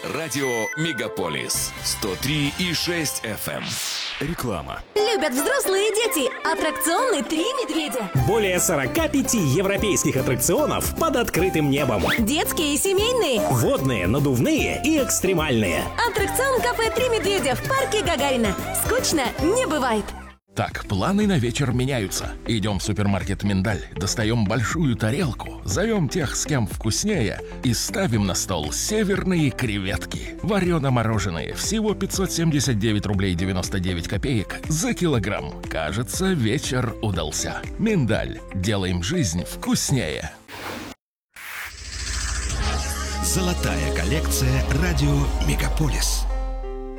Радио Мегаполис 103,6 FM. Реклама. Любят взрослые и дети. Аттракционы «Три медведя». Более 45 европейских аттракционов под открытым небом. Детские и семейные. Водные, надувные и экстремальные. Аттракцион кафе «Три медведя» в парке Гагарина. Скучно не бывает. Так, планы на вечер меняются. Идем в супермаркет «Миндаль», достаем большую тарелку, зовем тех, с кем вкуснее, и ставим на стол северные креветки. Варено-мороженые, всего 579 рублей 99 копеек за килограмм. Кажется, вечер удался. «Миндаль». Делаем жизнь вкуснее. Золотая коллекция «Радио Мегаполис».